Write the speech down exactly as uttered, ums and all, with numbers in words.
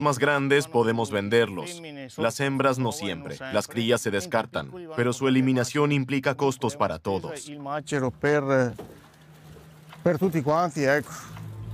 más grandes podemos venderlos. Las hembras no siempre. Las crías se descartan, pero su eliminación implica costos para todos. Il macero per, per tutti quanti, ecco.